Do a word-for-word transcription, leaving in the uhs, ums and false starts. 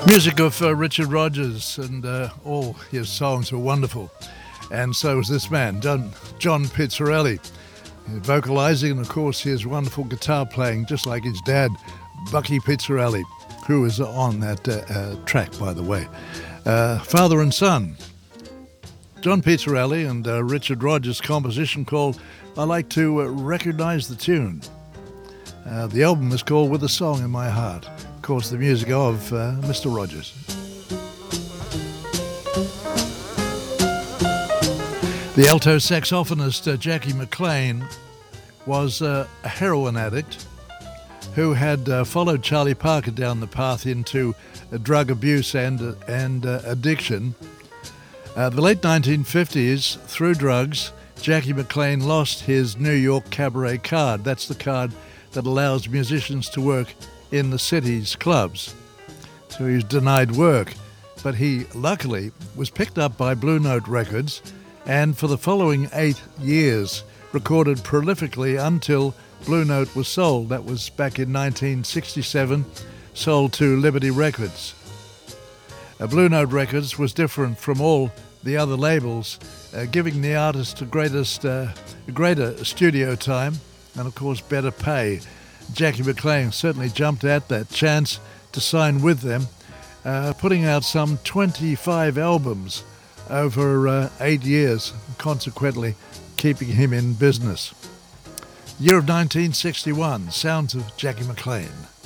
Music of uh, Richard Rodgers, and uh, all his songs were wonderful. And so was this man, John, John Pizzarelli, vocalizing, and of course his wonderful guitar playing, just like his dad, Bucky Pizzarelli, who was on that uh, uh, track, by the way. Uh, father and son, John Pizzarelli and uh, Richard Rodgers' composition called I Like to uh, Recognize the Tune. Uh, the album is called With a Song in My Heart. Of course, the music of uh, Mister Rodgers. The alto saxophonist uh, Jackie McLean was uh, a heroin addict who had uh, followed Charlie Parker down the path into uh, drug abuse and, uh, and uh, addiction. Uh, the late nineteen fifties, through drugs, Jackie McLean lost his New York cabaret card. That's the card that allows musicians to work in the city's clubs. So he was denied work, but he luckily was picked up by Blue Note Records, and for the following eight years recorded prolifically until Blue Note was sold. That was back in nineteen sixty-seven, sold to Liberty Records. Uh, Blue Note Records was different from all the other labels, uh, giving the artist the greatest, uh, greater studio time and, of course, better pay. Jackie McLean certainly jumped at that chance to sign with them, uh, putting out some twenty-five albums over uh, eight years, consequently keeping him in business. Year of nineteen sixty-one, sounds of Jackie McLean.